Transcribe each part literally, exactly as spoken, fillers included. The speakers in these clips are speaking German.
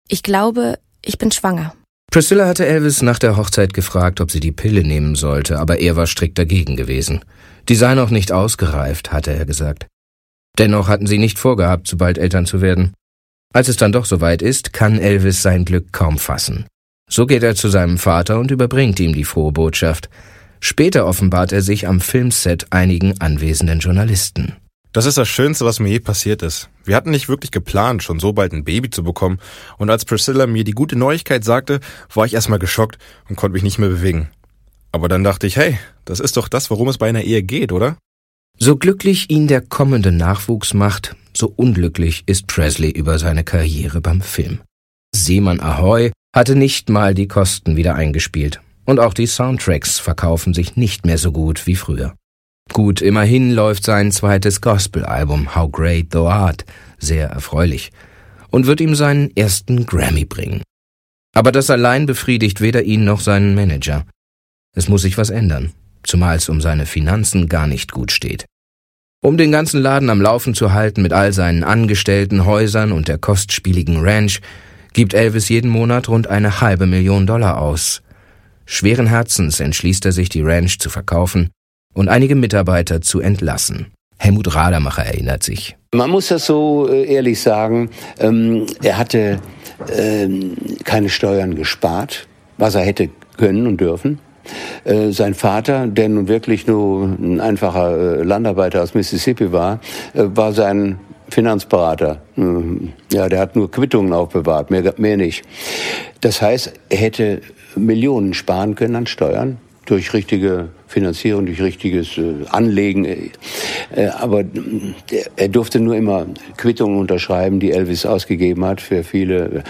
Ich glaube, ich bin schwanger. Priscilla hatte Elvis nach der Hochzeit gefragt, ob sie die Pille nehmen sollte, aber er war strikt dagegen gewesen. Die sei noch nicht ausgereift, hatte er gesagt. Dennoch hatten sie nicht vorgehabt, so bald Eltern zu werden. Als es dann doch soweit ist, kann Elvis sein Glück kaum fassen. So geht er zu seinem Vater und überbringt ihm die frohe Botschaft. Später offenbart er sich am Filmset einigen anwesenden Journalisten. Das ist das Schönste, was mir je passiert ist. Wir hatten nicht wirklich geplant, schon so bald ein Baby zu bekommen. Und als Priscilla mir die gute Neuigkeit sagte, war ich erstmal geschockt und konnte mich nicht mehr bewegen. Aber dann dachte ich, hey, das ist doch das, worum es bei einer Ehe geht, oder? So glücklich ihn der kommende Nachwuchs macht, so unglücklich ist Presley über seine Karriere beim Film. Seemann Ahoi hatte nicht mal die Kosten wieder eingespielt. Und auch die Soundtracks verkaufen sich nicht mehr so gut wie früher. Gut, immerhin läuft sein zweites Gospel-Album How Great Thou Art sehr erfreulich und wird ihm seinen ersten Grammy bringen. Aber das allein befriedigt weder ihn noch seinen Manager. Es muss sich was ändern, zumal es um seine Finanzen gar nicht gut steht. Um den ganzen Laden am Laufen zu halten mit all seinen Angestellten, Häusern und der kostspieligen Ranch, gibt Elvis jeden Monat rund eine halbe Million Dollar aus. Schweren Herzens entschließt er sich, die Ranch zu verkaufen und einige Mitarbeiter zu entlassen. Helmut Radermacher erinnert sich. Man muss das so ehrlich sagen, ähm, er hatte ähm, keine Steuern gespart, was er hätte können und dürfen. Äh, sein Vater, der nun wirklich nur ein einfacher äh, Landarbeiter aus Mississippi war, äh, war sein Finanzberater. Äh, ja, der hat nur Quittungen aufbewahrt, mehr, mehr nicht. Das heißt, er hätte Millionen sparen können an Steuern, durch richtige Finanzierung, durch richtiges äh, Anlegen. Äh, aber äh, er durfte nur immer Quittungen unterschreiben, die Elvis ausgegeben hat für viele äh,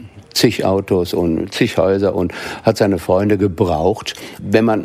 zig Autos und zig Häuser und hat seine Freunde gebraucht. Wenn man,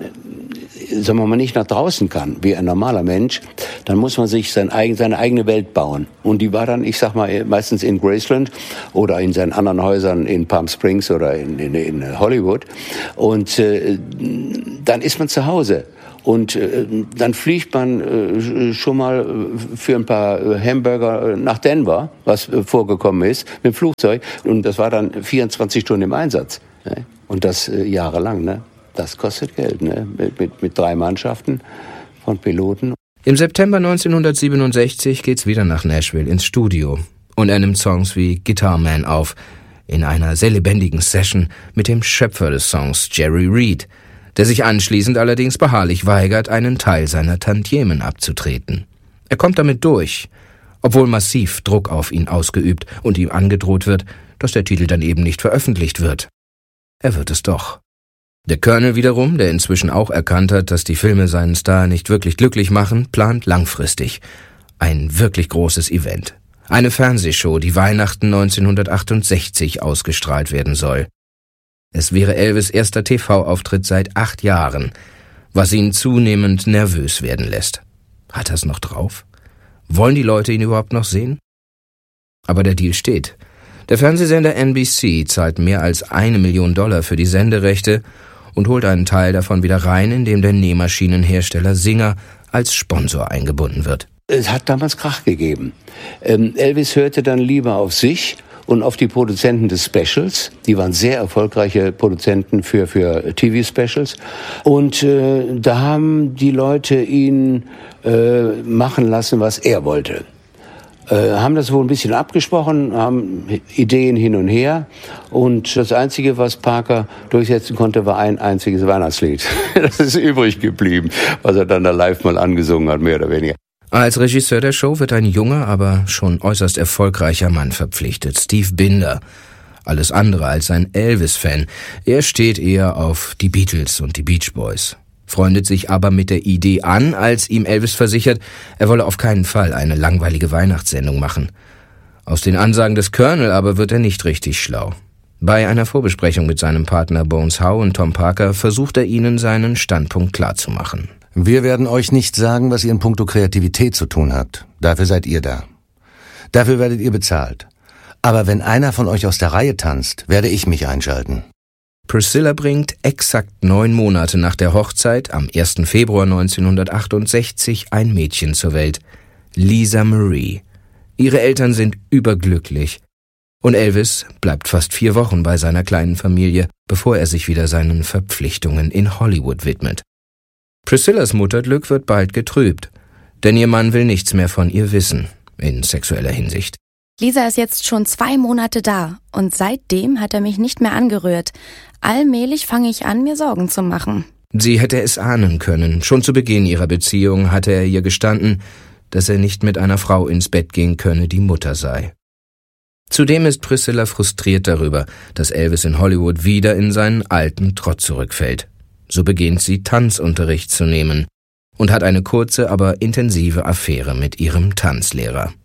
sagen wir mal, nicht nach draußen kann, wie ein normaler Mensch, dann muss man sich sein eigen, seine eigene Welt bauen. Und die war dann, ich sag mal, meistens in Graceland oder in seinen anderen Häusern in Palm Springs oder in, in, in Hollywood. Und äh, dann ist man zu Hause. Und äh, dann fliegt man äh, schon mal für ein paar Hamburger nach Denver, was äh, vorgekommen ist, mit dem Flugzeug. Und das war dann vierundzwanzig Stunden im Einsatz. Ne? Und das äh, jahrelang. Ne? Das kostet Geld, ne? mit, mit, mit drei Mannschaften von Piloten. Im September neunzehnhundertsiebenundsechzig geht's wieder nach Nashville ins Studio. Und er nimmt Songs wie Guitar Man auf, in einer sehr lebendigen Session mit dem Schöpfer des Songs, Jerry Reed, der sich anschließend allerdings beharrlich weigert, einen Teil seiner Tantiemen abzutreten. Er kommt damit durch, obwohl massiv Druck auf ihn ausgeübt und ihm angedroht wird, dass der Titel dann eben nicht veröffentlicht wird. Er wird es doch. Der Colonel wiederum, der inzwischen auch erkannt hat, dass die Filme seinen Star nicht wirklich glücklich machen, plant langfristig ein wirklich großes Event. Eine Fernsehshow, die Weihnachten neunzehnhundertachtundsechzig ausgestrahlt werden soll. Es wäre Elvis' erster T V-Auftritt seit acht Jahren, was ihn zunehmend nervös werden lässt. Hat er es noch drauf? Wollen die Leute ihn überhaupt noch sehen? Aber der Deal steht. Der Fernsehsender N B C zahlt mehr als eine Million Dollar für die Senderechte und holt einen Teil davon wieder rein, indem der Nähmaschinenhersteller Singer als Sponsor eingebunden wird. Es hat damals Krach gegeben. Ähm, Elvis hörte dann lieber auf sich und auf die Produzenten des Specials. Die waren sehr erfolgreiche Produzenten für, für T V-Specials. Und äh, da haben die Leute ihn äh, machen lassen, was er wollte. Äh, haben das wohl ein bisschen abgesprochen, haben Ideen hin und her. Und das Einzige, was Parker durchsetzen konnte, war ein einziges Weihnachtslied. Das ist übrig geblieben, was er dann da live mal angesungen hat, mehr oder weniger. Als Regisseur der Show wird ein junger, aber schon äußerst erfolgreicher Mann verpflichtet, Steve Binder. Alles andere als ein Elvis-Fan. Er steht eher auf die Beatles und die Beach Boys. Freundet sich aber mit der Idee an, als ihm Elvis versichert, er wolle auf keinen Fall eine langweilige Weihnachtssendung machen. Aus den Ansagen des Colonel aber wird er nicht richtig schlau. Bei einer Vorbesprechung mit seinem Partner Bones Howe und Tom Parker versucht er ihnen seinen Standpunkt klarzumachen. Wir werden euch nicht sagen, was ihr in puncto Kreativität zu tun habt. Dafür seid ihr da. Dafür werdet ihr bezahlt. Aber wenn einer von euch aus der Reihe tanzt, werde ich mich einschalten. Priscilla bringt exakt neun Monate nach der Hochzeit, am ersten Februar neunzehnhundertachtundsechzig, ein Mädchen zur Welt, Lisa Marie. Ihre Eltern sind überglücklich Und Elvis bleibt fast vier Wochen bei seiner kleinen Familie, bevor er sich wieder seinen Verpflichtungen in Hollywood widmet. Priscillas Mutterglück wird bald getrübt, denn ihr Mann will nichts mehr von ihr wissen, in sexueller Hinsicht. Lisa ist jetzt schon zwei Monate da und seitdem hat er mich nicht mehr angerührt. Allmählich fange ich an, mir Sorgen zu machen. Sie hätte es ahnen können. Schon zu Beginn ihrer Beziehung hatte er ihr gestanden, dass er nicht mit einer Frau ins Bett gehen könne, die Mutter sei. Zudem ist Priscilla frustriert darüber, dass Elvis in Hollywood wieder in seinen alten Trott zurückfällt. So beginnt sie, Tanzunterricht zu nehmen und hat eine kurze, aber intensive Affäre mit ihrem Tanzlehrer.